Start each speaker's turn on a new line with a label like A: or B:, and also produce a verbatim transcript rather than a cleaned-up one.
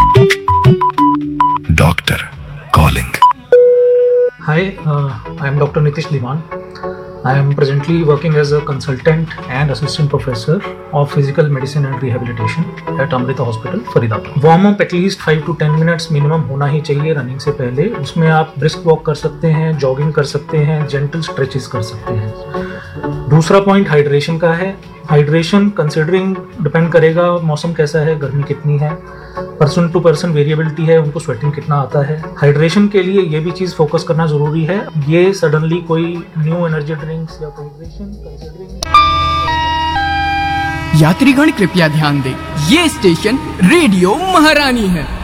A: Doctor calling.
B: Hi, uh, I am Doctor Nitish Diwan. I am presently working as a consultant and assistant professor of physical medicine and rehabilitation at Amrita Hospital, Faridabad. Warm up at least five to ten minutes minimum होना ही चाहिए running से पहले. उसमें आप brisk walk कर सकते हैं, jogging कर सकते हैं, जेंटल स्ट्रेचेस कर सकते हैं. दूसरा पॉइंट हाइड्रेशन का है. हाइड्रेशन कंसिडरिंग डिपेंड करेगा मौसम कैसा है, गर्मी कितनी है, पर्सन टू पर्सन वेरिएबिलिटी है, उनको स्वेटिंग कितना आता है. हाइड्रेशन के लिए ये भी चीज फोकस करना जरूरी है. ये सडनली कोई न्यू एनर्जी ड्रिंक्स या हाइड्रेशन कंसिडरिंग.
C: यात्रीगण कृपया ध्यान दें, ये स्टेशन रेडियो महारानी है.